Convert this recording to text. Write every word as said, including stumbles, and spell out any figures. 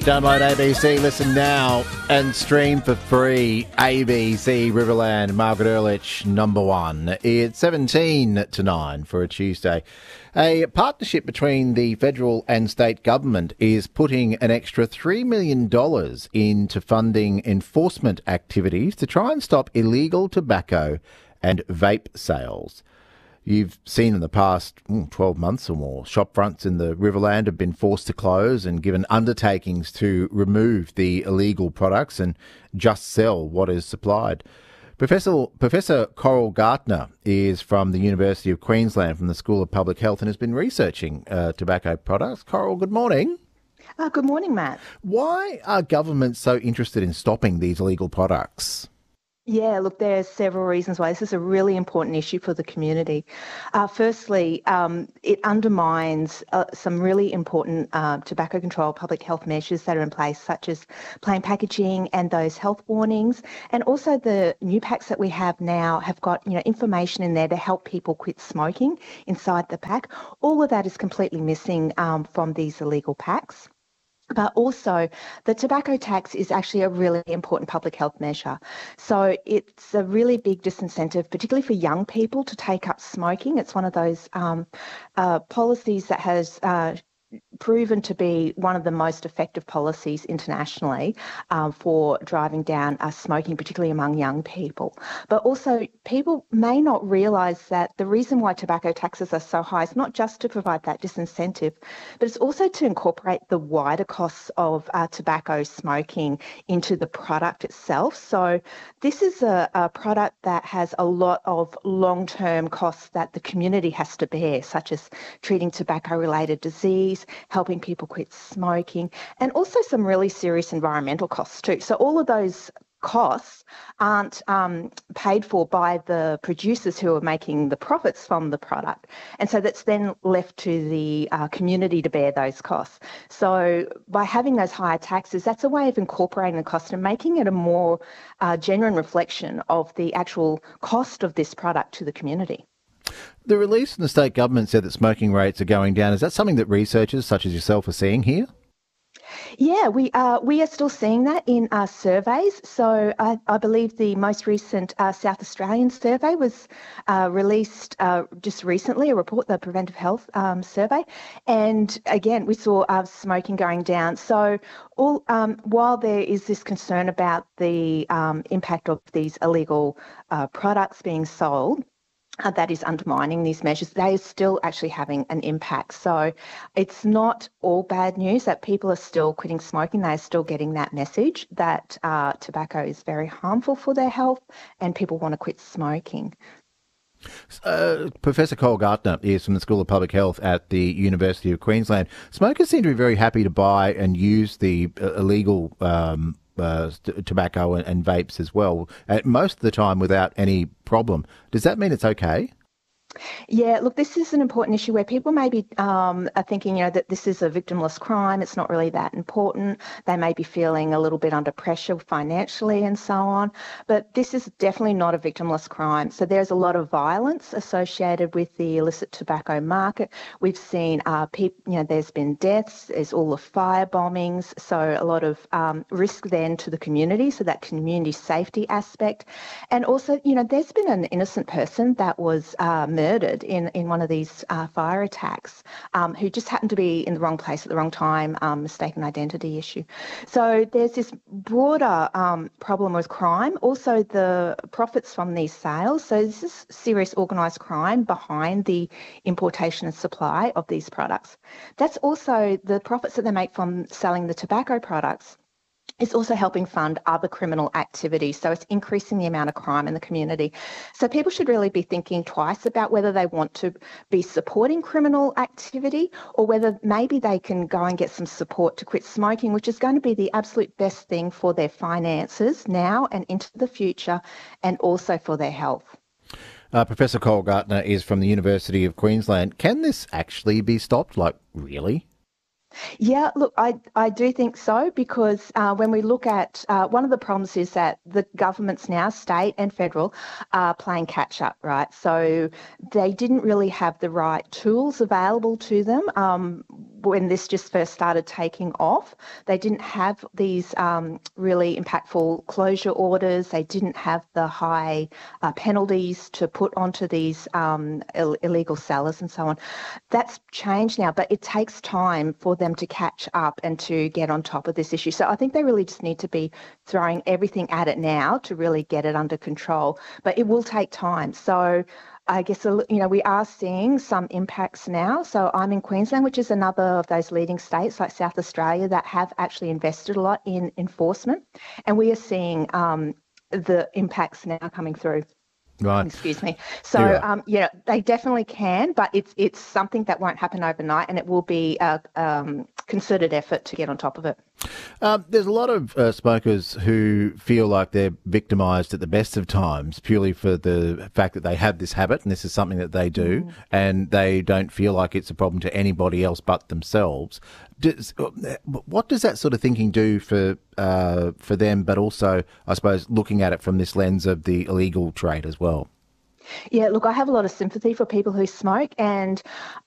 Download A B C, listen now, and stream for free. A B C Riverland, Margaret Ehrlich, number one. It's seventeen to nine for a Tuesday. A partnership between the federal and state government is putting an extra three million dollars into funding enforcement activities to try and stop illegal tobacco and vape sales. You've seen in the past mm, twelve months or more, shop fronts in the Riverland have been forced to close and given undertakings to remove the illegal products and just sell what is supplied. Professor Professor Coral Gartner is from the University of Queensland from the School of Public Health and has been researching uh, tobacco products. Coral, good morning. Uh, good morning, Matt. Why are governments so interested in stopping these illegal products? Yeah, look, there are several reasons why this is a really important issue for the community. Uh, firstly, um, it undermines uh, some really important uh, tobacco control public health measures that are in place, such as plain packaging and those health warnings. And also the new packs that we have now have got, you know, information in there to help people quit smoking inside the pack. All of that is completely missing um, from these illegal packs. But also, the tobacco tax is actually a really important public health measure. So it's a really big disincentive, particularly for young people, to take up smoking. It's one of those um, uh, policies that has uh, proven to be one of the most effective policies internationally um, for driving down uh, smoking, particularly among young people. But also, people may not realise that the reason why tobacco taxes are so high is not just to provide that disincentive, but it's also to incorporate the wider costs of uh, tobacco smoking into the product itself. So this is a, a product that has a lot of long-term costs that the community has to bear, such as treating tobacco-related disease, helping people quit smoking, and also some really serious environmental costs too. So all of those costs aren't um, paid for by the producers who are making the profits from the product. And so that's then left to the uh, community to bear those costs. So by having those higher taxes, that's a way of incorporating the cost and making it a more uh, genuine reflection of the actual cost of this product to the community. The release from the state government said that smoking rates are going down. Is that something that researchers such as yourself are seeing here? Yeah, we are we are still seeing that in our surveys. So I, I believe the most recent uh, South Australian survey was uh, released uh, just recently, a report, the Preventive Health um, Survey. And again, we saw uh, smoking going down. So all um, while there is this concern about the um, impact of these illegal uh, products being sold, Uh, that is undermining these measures, they are still actually having an impact. So it's not all bad news that people are still quitting smoking. They are still getting that message that uh, tobacco is very harmful for their health and people want to quit smoking. Uh, Professor Coral Gartner is from the School of Public Health at the University of Queensland. Smokers seem to be very happy to buy and use the uh, illegal um Uh, t- tobacco and, and vapes as well, uh, most of the time without any problem. Does that mean it's okay? Yeah, look, this is an important issue where people maybe um, are thinking, you know, that this is a victimless crime. It's not really that important. They may be feeling a little bit under pressure financially and so on. But this is definitely not a victimless crime. So there's a lot of violence associated with the illicit tobacco market. We've seen uh, people, you know, there's been deaths, there's all the fire bombings. So a lot of um, risk then to the community. So that community safety aspect. And also, you know, there's been an innocent person that was uh, murdered in, in one of these uh, fire attacks um, who just happened to be in the wrong place at the wrong time, um, mistaken identity issue. So there's this broader um, problem with crime, also the profits from these sales. So this is serious organised crime behind the importation and supply of these products. That's also the profits that they make from selling the tobacco products. It's also helping fund other criminal activities. So it's increasing the amount of crime in the community. So people should really be thinking twice about whether they want to be supporting criminal activity or whether maybe they can go and get some support to quit smoking, which is going to be the absolute best thing for their finances now and into the future, and also for their health. Uh, Professor Coral Gartner is from the University of Queensland. Can this actually be stopped? Like, really? Yeah, look, I, I do think so because uh, when we look at uh, one of the problems is that the governments now, state and federal, are playing catch up, right? So they didn't really have the right tools available to them um, when this just first started taking off. They didn't have these um, really impactful closure orders. They didn't have the high uh, penalties to put onto these um, Ill- illegal sellers and so on. That's changed now, but it takes time for them to catch up and to get on top of this issue. So I think they really just need to be throwing everything at it now to really get it under control. But it will take time. So I guess, you know, we are seeing some impacts now. So I'm in Queensland, which is another of those leading states like South Australia that have actually invested a lot in enforcement. And we are seeing um, the impacts now coming through. Right. Excuse me. So, You're right. um, yeah, they definitely can, but it's it's something that won't happen overnight, and it will be a um, concerted effort to get on top of it. Um, there's a lot of uh, smokers who feel like they're victimised at the best of times purely for the fact that they have this habit and this is something that they do, mm. and they don't feel like it's a problem to anybody else but themselves. Does, what does that sort of thinking do for uh, for them, but also, I suppose, looking at it from this lens of the illegal trade as well? Yeah, look, I have a lot of sympathy for people who smoke, and